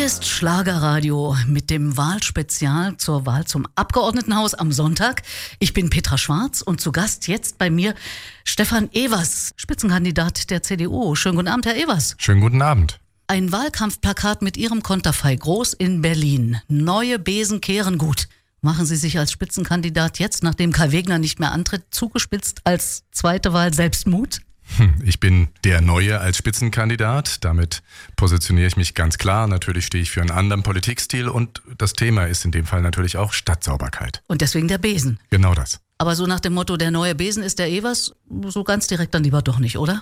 Hier ist Schlagerradio mit dem Wahlspezial zur Wahl zum Abgeordnetenhaus am Sonntag. Ich bin Petra Schwarz und zu Gast jetzt bei mir Stefan Evers, Spitzenkandidat der CDU. Schönen guten Abend, Herr Evers. Schönen guten Abend. Ein Wahlkampfplakat mit Ihrem Konterfei groß in Berlin. Neue Besen kehren gut. Machen Sie sich als Spitzenkandidat jetzt, nachdem Kai Wegner nicht mehr antritt, zugespitzt als zweite Wahl selbst Mut? Ich bin der Neue als Spitzenkandidat. Damit positioniere ich mich ganz klar. Natürlich stehe ich für einen anderen Politikstil und das Thema ist in dem Fall natürlich auch Stadtsauberkeit. Und deswegen der Besen. Genau das. Aber so nach dem Motto, der neue Besen ist der Evers, so ganz direkt dann lieber doch nicht, oder?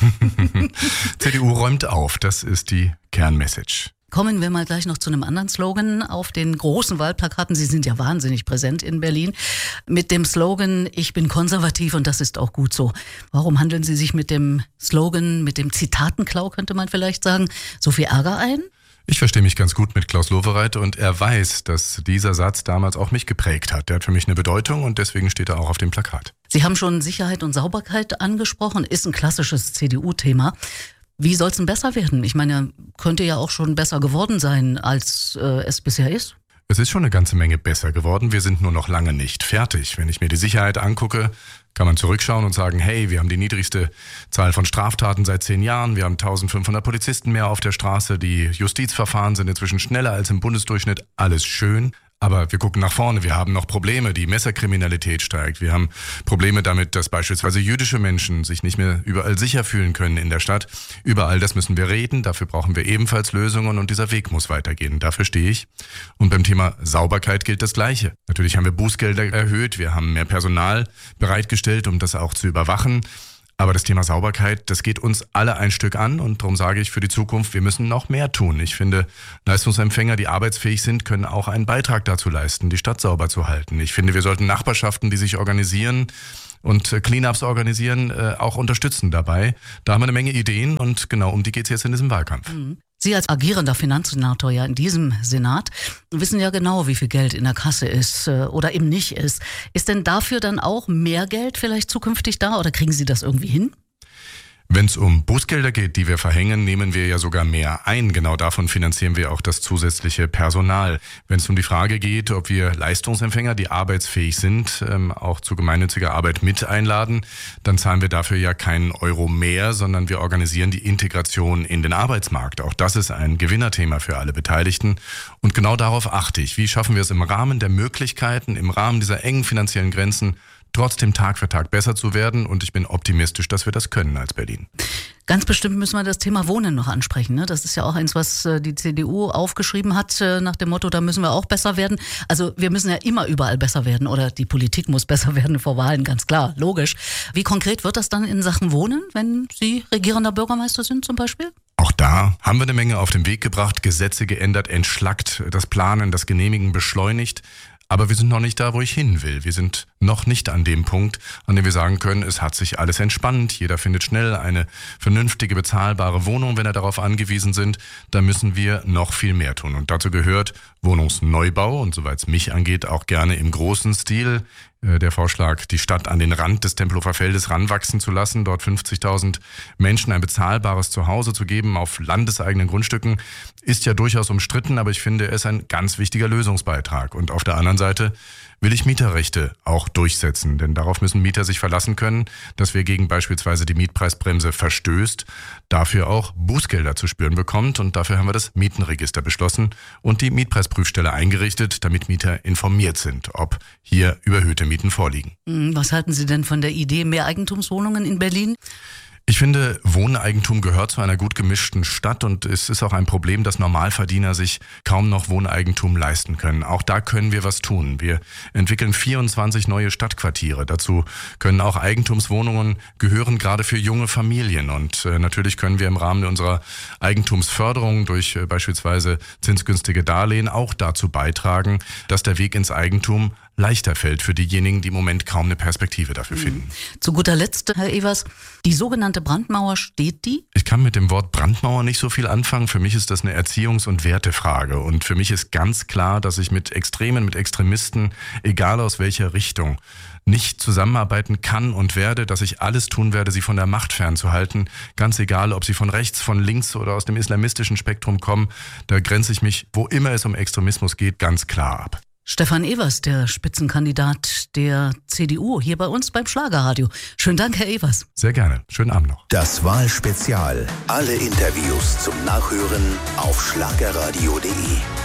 CDU räumt auf, das ist die Kernmessage. Kommen wir mal gleich noch zu einem anderen Slogan auf den großen Wahlplakaten. Sie sind ja wahnsinnig präsent in Berlin. Mit dem Slogan, ich bin konservativ und das ist auch gut so. Warum handeln Sie sich mit dem Slogan, mit dem Zitatenklau, könnte man vielleicht sagen, so viel Ärger ein? Ich verstehe mich ganz gut mit Klaus Lowereit und er weiß, dass dieser Satz damals auch mich geprägt hat. Der hat für mich eine Bedeutung und deswegen steht er auch auf dem Plakat. Sie haben schon Sicherheit und Sauberkeit angesprochen, ist ein klassisches CDU-Thema. Wie soll es denn besser werden? Ich meine, könnte ja auch schon besser geworden sein, als es bisher ist. Es ist schon eine ganze Menge besser geworden. Wir sind nur noch lange nicht fertig. Wenn ich mir die Sicherheit angucke, kann man zurückschauen und sagen, hey, wir haben die niedrigste Zahl von Straftaten seit 10 Jahren. Wir haben 1500 Polizisten mehr auf der Straße. Die Justizverfahren sind inzwischen schneller als im Bundesdurchschnitt. Alles schön. Aber wir gucken nach vorne, wir haben noch Probleme, die Messerkriminalität steigt. Wir haben Probleme damit, dass beispielsweise jüdische Menschen sich nicht mehr überall sicher fühlen können in der Stadt. Über all das müssen wir reden, dafür brauchen wir ebenfalls Lösungen und dieser Weg muss weitergehen. Dafür stehe ich. Und beim Thema Sauberkeit gilt das Gleiche. Natürlich haben wir Bußgelder erhöht, wir haben mehr Personal bereitgestellt, um das auch zu überwachen. Aber das Thema Sauberkeit, das geht uns alle ein Stück an und darum sage ich für die Zukunft, wir müssen noch mehr tun. Ich finde, Leistungsempfänger, die arbeitsfähig sind, können auch einen Beitrag dazu leisten, die Stadt sauber zu halten. Ich finde, wir sollten Nachbarschaften, die sich organisieren und Cleanups organisieren, auch unterstützen dabei. Da haben wir eine Menge Ideen und genau um die geht es jetzt in diesem Wahlkampf. Sie als agierender Finanzsenator ja in diesem Senat wissen ja genau, wie viel Geld in der Kasse ist oder eben nicht ist. Ist denn dafür dann auch mehr Geld vielleicht zukünftig da oder kriegen Sie das irgendwie hin? Wenn es um Bußgelder geht, die wir verhängen, nehmen wir ja sogar mehr ein. Genau davon finanzieren wir auch das zusätzliche Personal. Wenn es um die Frage geht, ob wir Leistungsempfänger, die arbeitsfähig sind, auch zu gemeinnütziger Arbeit mit einladen, dann zahlen wir dafür ja keinen Euro mehr, sondern wir organisieren die Integration in den Arbeitsmarkt. Auch das ist ein Gewinnerthema für alle Beteiligten. Und genau darauf achte ich. Wie schaffen wir es im Rahmen der Möglichkeiten, im Rahmen dieser engen finanziellen Grenzen, trotzdem Tag für Tag besser zu werden und ich bin optimistisch, dass wir das können als Berlin. Ganz bestimmt müssen wir das Thema Wohnen noch ansprechen, ne? Das ist ja auch eins, was die CDU aufgeschrieben hat, nach dem Motto, da müssen wir auch besser werden. Also wir müssen ja immer überall besser werden oder die Politik muss besser werden vor Wahlen, ganz klar, logisch. Wie konkret wird das dann in Sachen Wohnen, wenn Sie regierender Bürgermeister sind zum Beispiel? Auch da haben wir eine Menge auf den Weg gebracht, Gesetze geändert, entschlackt, das Planen, das Genehmigen beschleunigt. Aber wir sind noch nicht da, wo ich hin will. Wir sind noch nicht an dem Punkt, an dem wir sagen können, es hat sich alles entspannt. Jeder findet schnell eine vernünftige, bezahlbare Wohnung, wenn er darauf angewiesen sind. Da müssen wir noch viel mehr tun. Und dazu gehört Wohnungsneubau und soweit es mich angeht, auch gerne im großen Stil. Der Vorschlag, die Stadt an den Rand des Tempelhofer Feldes ranwachsen zu lassen, dort 50.000 Menschen ein bezahlbares Zuhause zu geben auf landeseigenen Grundstücken, ist ja durchaus umstritten, aber ich finde, er ist ein ganz wichtiger Lösungsbeitrag. Und auf der anderen Seite will ich Mieterrechte auch durchsetzen, denn darauf müssen Mieter sich verlassen können, dass wer gegen beispielsweise die Mietpreisbremse verstößt, dafür auch Bußgelder zu spüren bekommt und dafür haben wir das Mietenregister beschlossen und die Mietpreisprüfstelle eingerichtet, damit Mieter informiert sind, ob hier überhöhte Mieten vorliegen. Was halten Sie denn von der Idee mehr Eigentumswohnungen in Berlin? Ich finde, Wohneigentum gehört zu einer gut gemischten Stadt und es ist auch ein Problem, dass Normalverdiener sich kaum noch Wohneigentum leisten können. Auch da können wir was tun. Wir entwickeln 24 neue Stadtquartiere. Dazu können auch Eigentumswohnungen gehören, gerade für junge Familien. Und natürlich können wir im Rahmen unserer Eigentumsförderung durch beispielsweise zinsgünstige Darlehen auch dazu beitragen, dass der Weg ins Eigentum leichter fällt für diejenigen, die im Moment kaum eine Perspektive dafür finden. Zu guter Letzt, Herr Evers, die sogenannte Brandmauer, steht die? Ich kann mit dem Wort Brandmauer nicht so viel anfangen. Für mich ist das eine Erziehungs- und Wertefrage. Und für mich ist ganz klar, dass ich mit Extremen, mit Extremisten, egal aus welcher Richtung, nicht zusammenarbeiten kann und werde, dass ich alles tun werde, sie von der Macht fernzuhalten. Ganz egal, ob sie von rechts, von links oder aus dem islamistischen Spektrum kommen. Da grenze ich mich, wo immer es um Extremismus geht, ganz klar ab. Stefan Evers, der Spitzenkandidat der CDU, hier bei uns beim Schlagerradio. Schönen Dank, Herr Evers. Sehr gerne. Schönen Abend noch. Das Wahlspezial. Alle Interviews zum Nachhören auf schlagerradio.de.